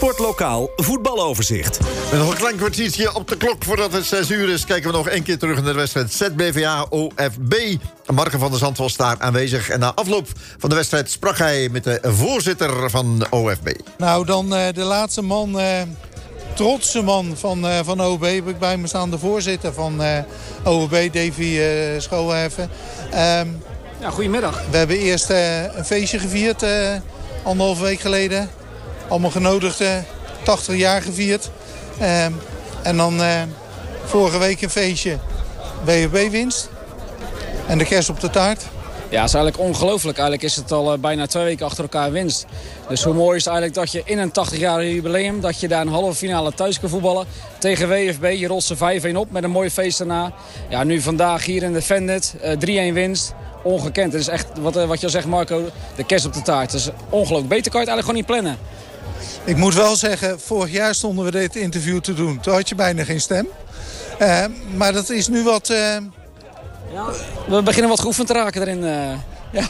Sportlokaal voetbaloverzicht. Met nog een klein kwartiertje op de klok voordat het 6 uur is. Kijken we nog één keer terug naar de wedstrijd ZBVA OFB. Marco van der Zand was daar aanwezig. En na afloop van de wedstrijd sprak hij met de voorzitter van OFB. Nou, dan de laatste man, trotse man van OFB heb ik bij me staan. De voorzitter van OFB, Davy Schoolheffen. Ja, goedemiddag. We hebben eerst een feestje gevierd, 1,5 week geleden. Allemaal genodigden, 80 jaar gevierd. En dan vorige week een feestje, WFB-winst. En de kerst op de taart. Ja, het is eigenlijk ongelooflijk. Eigenlijk is het al bijna 2 weken achter elkaar winst. Dus hoe mooi is het eigenlijk dat je in een 80-jarig jubileum... dat je daar een halve finale thuis kan voetballen tegen WFB. Je rolt ze 5-1 op met een mooi feest daarna. Ja, nu vandaag hier in de Vendit, 3-1 winst. Ongekend. Het is echt, wat je al zegt Marco, de kerst op de taart. Het is ongelooflijk. Beter kan je het eigenlijk gewoon niet plannen. Ik moet wel zeggen, vorig jaar stonden we dit interview te doen. Toen had je bijna geen stem. Maar dat is nu wat... Ja, we beginnen wat geoefend te raken erin. Ja.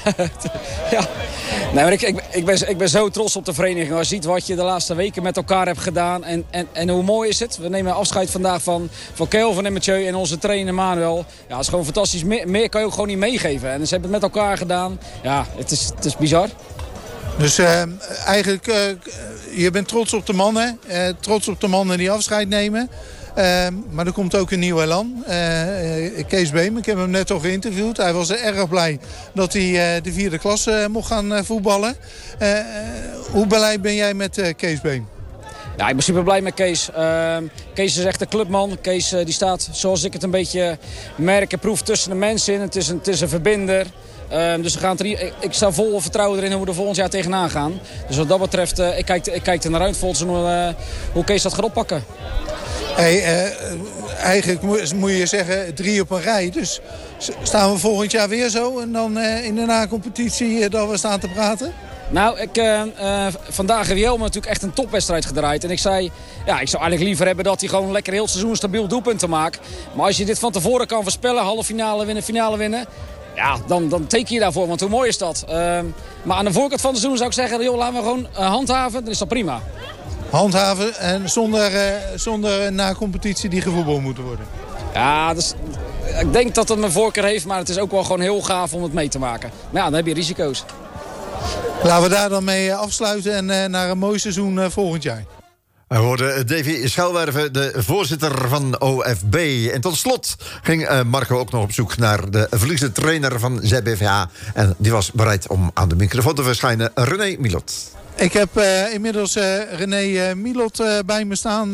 Nee, maar ik ben zo trots op de vereniging. Als je ziet wat je de laatste weken met elkaar hebt gedaan. En hoe mooi is het. We nemen afscheid vandaag van Kelvin en Mathieu en onze trainer Manuel. Ja, het is gewoon fantastisch. Meer kan je ook gewoon niet meegeven. En ze hebben het met elkaar gedaan. Ja, het is bizar. Dus eigenlijk, je bent trots op de mannen. Trots op de mannen die afscheid nemen. Maar er komt ook een nieuw elan. Kees Beem, ik heb hem net al geïnterviewd. Hij was erg blij dat hij de 4e klasse mocht gaan voetballen. Hoe blij ben jij met Kees Beem? Ja, ik ben super blij met Kees. Kees is echt een clubman. Kees die staat, zoals ik het een beetje merk en proef, tussen de mensen in. Het is een verbinder. Dus ik sta vol vertrouwen erin hoe we er volgend jaar tegenaan gaan. Dus wat dat betreft, ik kijk er naar uit volgens hoe Kees dat gaat oppakken. Hey, eigenlijk moet je zeggen 3 op een rij. Dus staan we volgend jaar weer zo en dan in de na-competitie dat we staan te praten? Nou, vandaag heeft Jelmer natuurlijk echt een topwedstrijd gedraaid. En ik zei, ja, ik zou eigenlijk liever hebben dat hij gewoon lekker heel het seizoen stabiel doelpunten maakt. Maar als je dit van tevoren kan voorspellen, halve finale winnen, finale winnen... Ja, dan teken je daarvoor, want hoe mooi is dat? Maar aan de voorkant van het seizoen zou ik zeggen, joh, laten we gewoon handhaven, dan is dat prima. Handhaven en zonder na-competitie die gevoetbald moeten worden. Ja, dus, ik denk dat het mijn voorkeur heeft, maar het is ook wel gewoon heel gaaf om het mee te maken. Maar ja, dan heb je risico's. Laten we daar dan mee afsluiten en naar een mooi seizoen volgend jaar. We hoorden Davy Schouwwerven, de voorzitter van OFB. En tot slot ging Marco ook nog op zoek naar de verliezende trainer van ZBVA. En die was bereid om aan de microfoon te verschijnen, René Milot. Ik heb inmiddels René Milot bij me staan.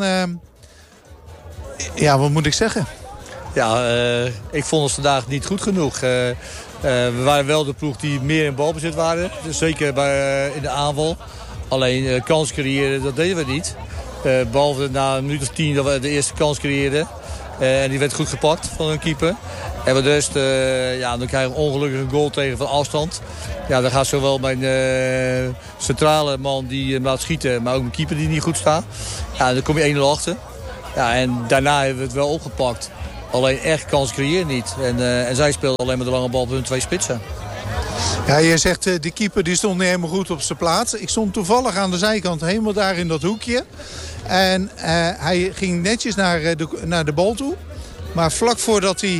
Ja, wat moet ik zeggen? Ja, ik vond ons vandaag niet goed genoeg. We waren wel de ploeg die meer in balbezit waren. Dus zeker in de aanval. Alleen kans creëren, dat deden we niet. Behalve na een minuut of 10 dat we de eerste kans creëerden. En die werd goed gepakt van een keeper. En voor de rest, dan krijgen we ongelukkig een goal tegen van afstand. Ja, dan gaat zowel mijn centrale man die hem laat schieten, maar ook mijn keeper die niet goed staat. Ja, dan kom je 1-0 achter. Ja, en daarna hebben we het wel opgepakt. Alleen echt kans creëren niet. En zij speelden alleen maar de lange bal op hun 2 spitsen. Ja, je zegt de keeper die stond niet helemaal goed op zijn plaats. Ik stond toevallig aan de zijkant helemaal daar in dat hoekje. En hij ging netjes naar de bal toe. Maar vlak voordat hij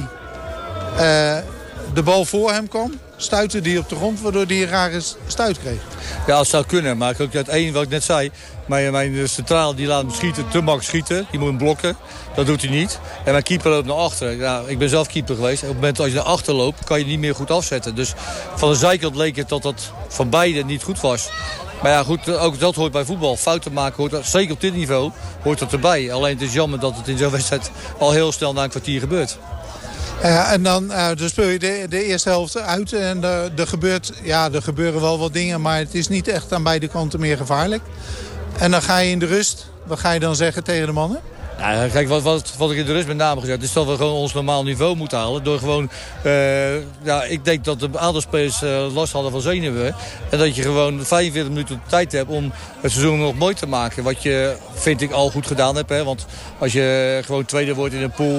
de bal voor hem kwam, stuitte hij op de grond, waardoor hij een rare stuit kreeg. Ja, dat zou kunnen. Maar ook het één wat ik net zei. Mijn centraal die laat hem schieten, te makkelijk schieten. Die moet hem blokken. Dat doet hij niet. En mijn keeper loopt naar achter. Ja, ik ben zelf keeper geweest. Op het moment als je naar achter loopt, kan je niet meer goed afzetten. Dus van de zijkant leek het dat dat van beide niet goed was. Maar ja, goed, ook dat hoort bij voetbal. Fouten maken hoort dat, zeker op dit niveau, hoort dat erbij. Alleen het is jammer dat het in zo'n wedstrijd al heel snel na een kwartier gebeurt. En dan speel je de eerste helft uit en er gebeuren wel wat dingen, maar het is niet echt aan beide kanten meer gevaarlijk. En dan ga je in de rust. Wat ga je dan zeggen tegen de mannen? Ja, kijk, wat ik in de rust met name gezegd is dat we gewoon ons normaal niveau moeten halen. Door gewoon, ik denk dat een aantal spelers last hadden van zenuwen. En dat je gewoon 45 minuten de tijd hebt om het seizoen nog mooi te maken. Wat je, vind ik, al goed gedaan hebt. Hè? Want als je gewoon tweede wordt in een pool,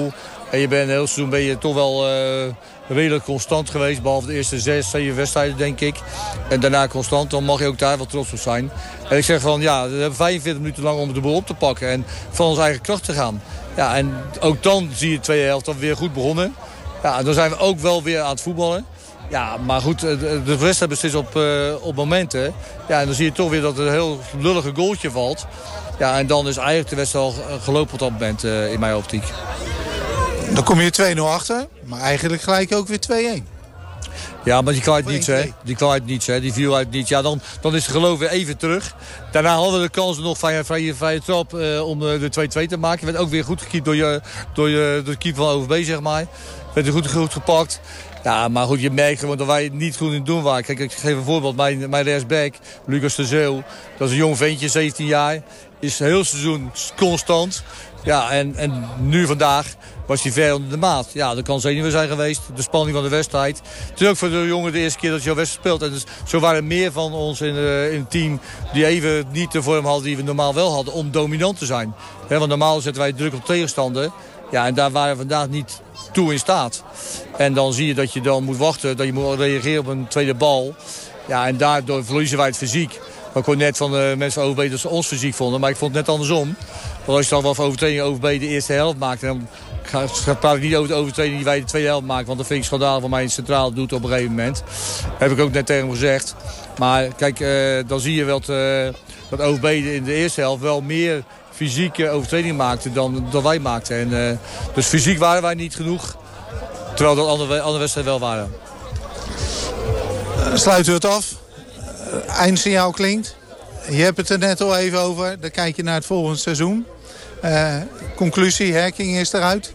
En je bent een heel seizoen ben je toch wel redelijk constant geweest. Behalve de eerste 6, 7 wedstrijden, denk ik. En daarna constant. Dan mag je ook daar wel trots op zijn. En ik zeg van, ja, we hebben 45 minuten lang om de boel op te pakken. En van onze eigen kracht te gaan. Ja, en ook dan zie je de tweede helft dan weer goed begonnen. Ja, dan zijn we ook wel weer aan het voetballen. Ja, maar goed, de wedstrijd beslist op momenten. Ja, en dan zie je toch weer dat er een heel lullige goaltje valt. Ja, en dan is eigenlijk de wedstrijd al gelopen op dat moment in mijn optiek. Dan kom je 2-0 achter, maar eigenlijk gelijk ook weer 2-1. Ja, maar die kwam uit niets, hè. Die kwam uit niets, hè. Die viel uit niets. Ja, dan is het geloof weer even terug. Daarna hadden we de kans nog vrije trap om de 2-2 te maken. Werd ook weer goed gekiept door de keeper van OVB, zeg maar. Werd er goed gepakt. Ja, maar goed, je merkt gewoon dat wij het niet goed in het doen waren. Kijk, ik geef een voorbeeld. Mijn rechtsback, Lucas de Zeeuw, dat is een jong ventje, 17 jaar. Is heel seizoen constant. Ja, en nu vandaag was hij ver onder de maat. Ja, dat kan zenuwen zijn geweest. De spanning van de wedstrijd. Het is ook voor de jongen de eerste keer dat je jouw wedstrijd speelt. En dus, zo waren er meer van ons in het team die even niet de vorm hadden die we normaal wel hadden om dominant te zijn. Want normaal zetten wij druk op tegenstander. Ja, en daar waren we vandaag niet toe in staat. En dan zie je dat je dan moet wachten, dat je moet reageren op een tweede bal. Ja, en daardoor verliezen wij het fysiek. Ik hoor net van de mensen van OVB dat ze ons fysiek vonden, maar ik vond het net andersom. Want als je dan wel van overtreding OVB de eerste helft maakt, dan praat ik niet over de overtreding die wij de tweede helft maken. Want dat vind ik schandalig van mij in centraal doet op een gegeven moment. Heb ik ook net tegen hem gezegd. Maar kijk, dan zie je wel dat OVB in de eerste helft wel meer fysieke overtreding maakte dan wij maakten. En, dus fysiek waren wij niet genoeg. Terwijl dat andere wedstrijden wel waren. Sluiten we het af. Eindsignaal klinkt. Je hebt het er net al even over. Dan kijk je naar het volgende seizoen. Conclusie, Herking is eruit.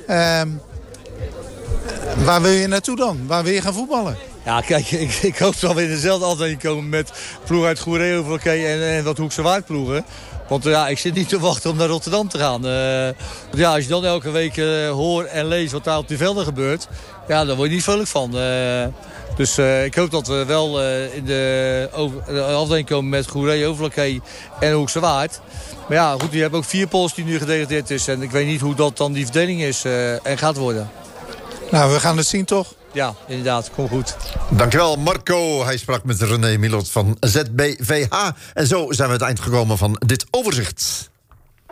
Waar wil je naartoe dan? Waar wil je gaan voetballen? Ja, kijk, ik hoop dat we in dezelfde afdeling komen met ploeg uit Goeree en wat Hoekse Waard ploegen. Want ja, ik zit niet te wachten om naar Rotterdam te gaan. Ja, als je dan elke week hoort en leest wat daar op die velden gebeurt, ja, daar word je niet vrolijk van. Dus ik hoop dat we wel in de afdeling komen met Goeree, Overlakkee en Hoekse Waard. Maar ja, goed, je hebt ook 4 Pools die nu gedegradeerd is. En ik weet niet hoe dat dan die verdeling is en gaat worden. Nou, we gaan het zien toch? Ja, inderdaad. Kom goed. Dankjewel, Marco. Hij sprak met René Milot van ZBVH. En zo zijn we aan het eind gekomen van dit overzicht.